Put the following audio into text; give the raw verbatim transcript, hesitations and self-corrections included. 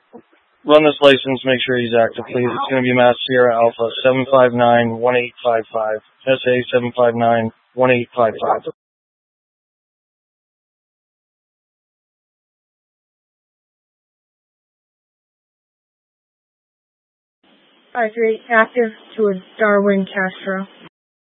Run this license, make sure he's active, please. It's going to be Mass Sierra Alpha seven five nine one eight five five. S A seven five nine one eight five five. five three eight active towards Darwin Castro.